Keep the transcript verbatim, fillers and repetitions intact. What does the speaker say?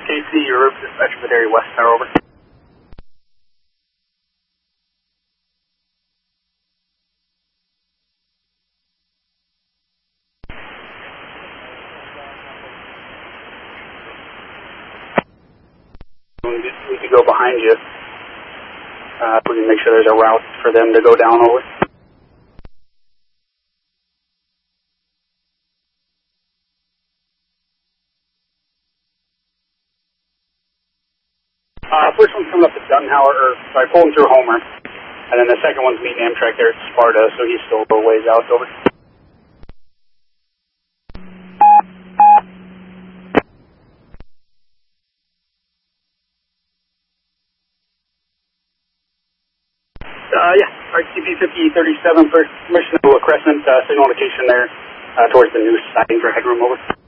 K C, Europe, dispatch with area West Tower, over. We need to go behind you. Uh, we can make sure there's a route for them to go down over. Uh, first one's coming up to Dunhauer, or sorry, pulling through Homer, and then the second one's meeting Amtrak there at Sparta, so he's still a little ways out. Over. Uh, yeah, R T P fifty thirty-seven for Mission Crescent, uh, signal indication there uh, towards the new siding for headroom. Over.